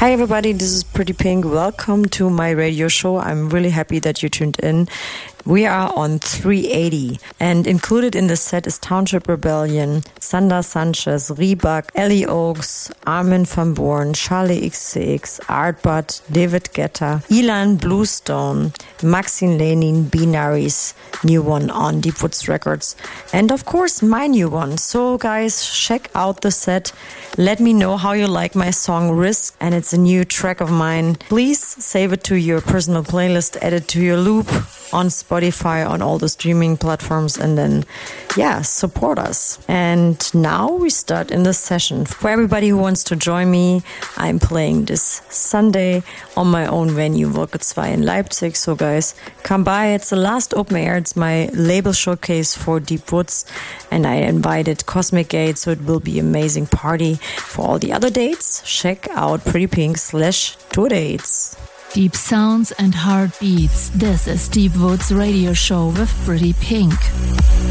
Hi everybody, this is Pretty Pink. Welcome to my radio show. I'm really happy that you tuned in. We are on 380, and included in the set is Township Rebellion, Sander Sanchez, Reebok, Ellie Oaks, Armin van Buuren, Charlie XCX, Artbot, David Guetta, Ilan Bluestone, Maxine Lenin, Binaries, new one on Deepwoods Records, and of course my new one. So guys, check out the set. Let me know how you like my song Risk, and it's a new track of mine. Please save it to your personal playlist, add it to your loop on Spotify, on all the streaming platforms, and then, support us. And now we start in the session. For everybody who wants to join me, I'm playing this Sunday on my own venue, Wolke 2 in Leipzig. So guys, come by. It's the last open air. It's my label showcase for Deepwoods, and I invited Cosmic Gate, so it will be an amazing party. For all the other dates, check out prettypink.com/tour dates. Deep sounds and heartbeats. This is Deepwoods Radio Show with Pretty Pink.